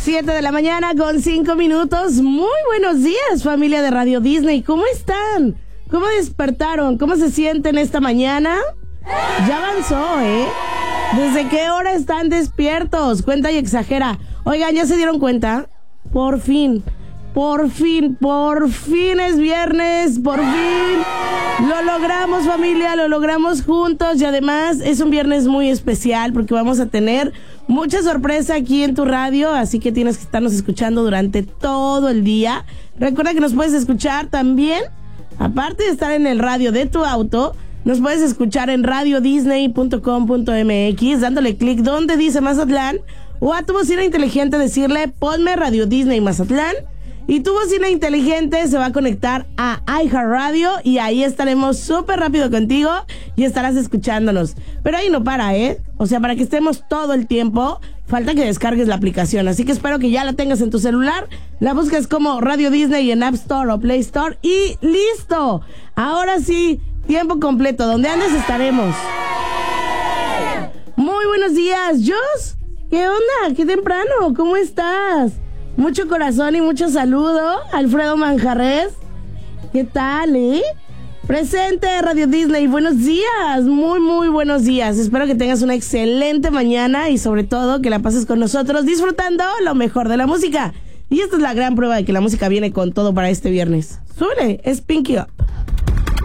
7 de la mañana con 5 minutos. Muy buenos días, familia de Radio Disney. ¿Cómo están? ¿Cómo despertaron? ¿Cómo se sienten esta mañana? Ya avanzó, ¿eh? ¿Desde qué hora están despiertos? Cuenta y exagera. Oigan, ¿ya se dieron cuenta? Por fin es viernes, por fin lo logramos, familia, lo logramos juntos. Y además es un viernes muy especial porque vamos a tener mucha sorpresa aquí en tu radio, así que tienes que estarnos escuchando durante todo el día. Recuerda que nos puedes escuchar también, aparte de estar en el radio de tu auto, nos puedes escuchar en radiodisney.com.mx dándole clic donde dice Mazatlán, o a tu bocina inteligente decirle ponme Radio Disney Mazatlán, y tu bocina inteligente se va a conectar a iHeartRadio y ahí estaremos súper rápido contigo y estarás escuchándonos. Pero ahí no para, ¿eh? O sea, para que estemos todo el tiempo, falta que descargues la aplicación. Así que espero que ya la tengas en tu celular. La buscas como Radio Disney en App Store o Play Store y ¡listo! Ahora sí, tiempo completo. Donde andes estaremos. Muy buenos días, Jos. ¿Qué onda? ¿Qué temprano? ¿Cómo estás? Mucho corazón y mucho saludo, Alfredo Manjarres. ¿Qué tal, Presente, Radio Disney. Buenos días, muy buenos días. Espero que tengas una excelente mañana y sobre todo que la pases con nosotros disfrutando lo mejor de la música. Y esta es la gran prueba de que la música viene con todo para este viernes. Súbele, es Pinky Up.